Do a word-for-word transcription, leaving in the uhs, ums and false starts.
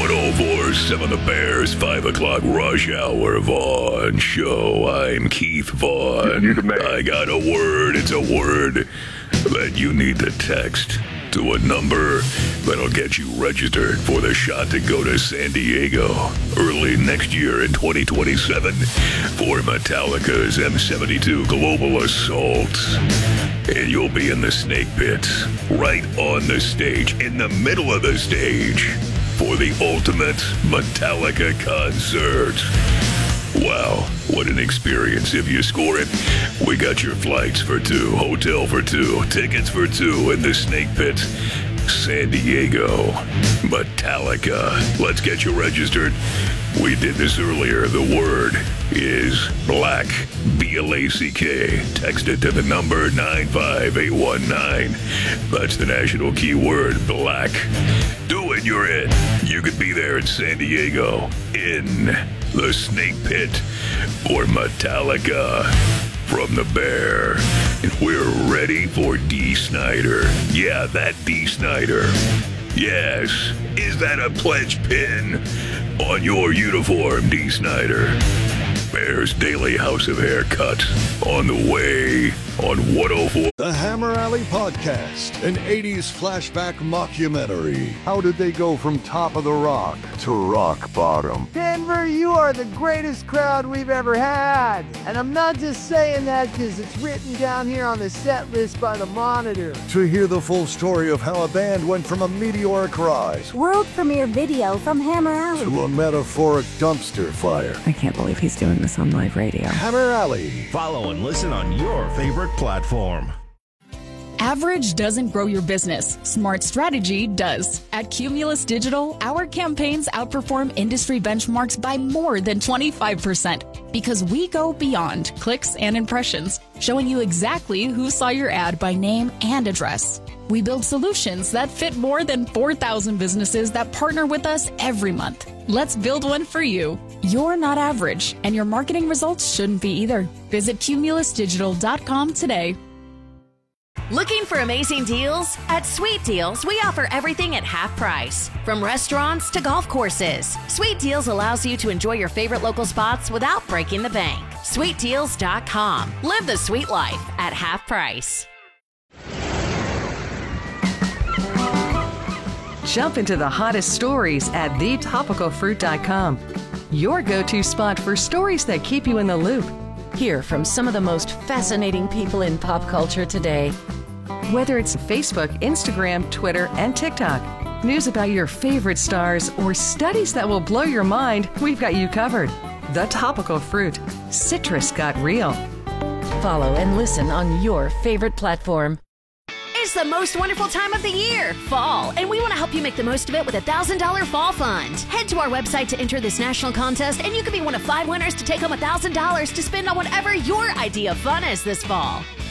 one oh four point seven The Bears, five o'clock rush hour Vaughn show. I'm Keith Vaughn. You're the man. I got a word. It's a word that you need to text to a number that'll get you registered for the shot to go to San Diego early next year in twenty twenty-seven for Metallica's M seventy-two Global Assault. And you'll be in the snake pit, right on the stage, in the middle of the stage, for the ultimate Metallica concert. Wow, what an experience. If you score it, we got your flights for two, hotel for two, tickets for two in the snake pit. San Diego, Metallica. Let's get you registered. We did this earlier. The word is black, B L A C K. Text it to the number nine five eight one nine. That's the national keyword, black. Do it, you're in. You could be there in San Diego, in the snake pit for Metallica from the Bear. And we're ready for Dee Snider. Yeah, that Dee Snider. Yes. Is that a pledge pin on your uniform, Dee Snider? Bear's Daily House of Haircuts on the way on one oh four. The Hammer Alley Podcast, an eighties flashback mockumentary. How did they go from top of the rock to rock bottom? Denver, you are the greatest crowd we've ever had. And I'm not just saying that because it's written down here on the set list by the Monitor. To hear the full story of how a band went from a meteoric rise world premiere video from Hammer Alley to a metaphoric dumpster fire. I can't believe he's doing this on live radio. Hammer Alley. Follow and listen on your favorite platform. Average doesn't grow your business. Smart strategy does. At Cumulus Digital, our campaigns outperform industry benchmarks by more than twenty-five percent because we go beyond clicks and impressions, showing you exactly who saw your ad by name and address. We build solutions that fit more than four thousand businesses that partner with us every month. Let's build one for you. You're not average, and your marketing results shouldn't be either. Visit cumulus digital dot com today. Looking for amazing deals? At Sweet Deals, we offer everything at half price. From restaurants to golf courses, Sweet Deals allows you to enjoy your favorite local spots without breaking the bank. sweet deals dot com. Live the sweet life at half price. Jump into the hottest stories at the topical fruit dot com. Your go-to spot for stories that keep you in the loop. Hear from some of the most fascinating people in pop culture today. Whether it's Facebook, Instagram, Twitter, and TikTok, news about your favorite stars, or studies that will blow your mind, we've got you covered. The Topical Fruit. Citrus got real. Follow and listen on your favorite platform. It's the most wonderful time of the year, fall, and we want to help you make the most of it with a one thousand dollars Fall Fund. Head to our website to enter this national contest, and you could be one of five winners to take home one thousand dollars to spend on whatever your idea of fun is this fall.